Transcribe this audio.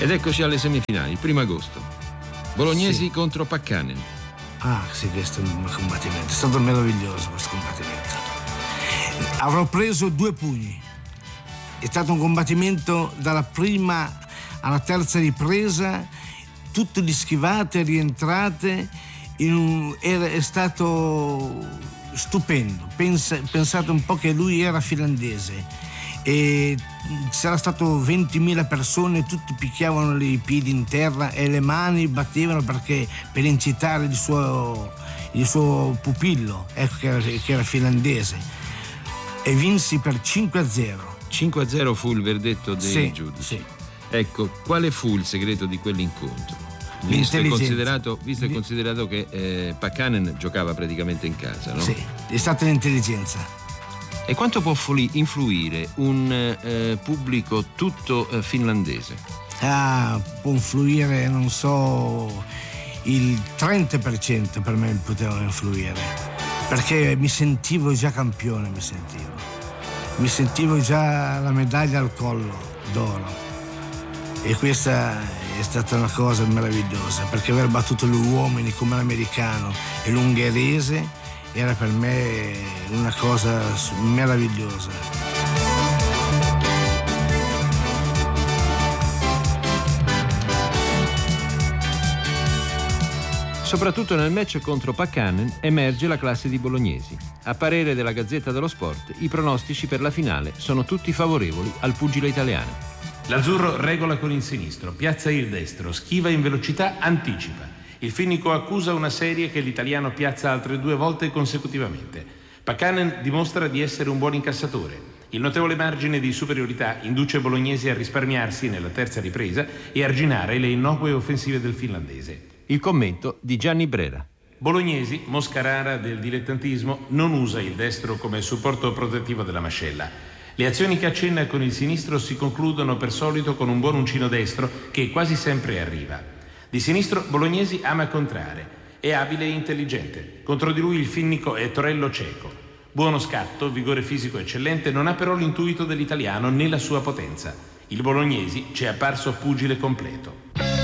Ed eccoci alle semifinali, il 1 agosto. Bolognesi contro Pakkanen. Ah, sì, questo è un combattimento. È stato meraviglioso questo combattimento. Avrò preso 2 pugni. È stato un combattimento dalla prima alla terza ripresa, tutte le schivate, rientrate. È stato stupendo. Pensate un po' che lui era finlandese. E c'era stato 20.000 persone, tutti picchiavano i piedi in terra e le mani battevano per incitare il suo pupillo, ecco, che era finlandese, e vinsi per 5-0. 5-0 fu il verdetto dei giudici. Sì. Ecco, quale fu il segreto di quell'incontro? Visto e considerato che Pakkanen giocava praticamente in casa, no? Sì, è stata l'intelligenza. E quanto può influire un pubblico tutto finlandese? Può influire, non so, il 30% per me poteva influire, perché mi sentivo già campione, mi sentivo già la medaglia al collo d'oro, e questa è stata una cosa meravigliosa, perché aver battuto gli uomini come l'americano e l'ungherese era per me una cosa meravigliosa. Soprattutto nel match contro Pakkanen emerge la classe di bolognesi. A parere della Gazzetta dello Sport, i pronostici per la finale sono tutti favorevoli al pugile italiano. L'azzurro regola con il sinistro, piazza il destro, schiva in velocità, anticipa. Il finnico accusa una serie che l'italiano piazza altre 2 volte consecutivamente. Pakkanen dimostra di essere un buon incassatore. Il notevole margine di superiorità induce i bolognesi a risparmiarsi nella terza ripresa e arginare le innocue offensive del finlandese. Il commento di Gianni Brera. Bolognesi, mosca rara del dilettantismo, non usa il destro come supporto protettivo della mascella. Le azioni che accenna con il sinistro si concludono per solito con un buon uncino destro che quasi sempre arriva. Di sinistro Bolognesi ama contrarre, è abile e intelligente. Contro di lui il finnico è Torello cieco. Buono scatto, vigore fisico eccellente, non ha però l'intuito dell'italiano né la sua potenza. Il Bolognesi ci è apparso pugile completo.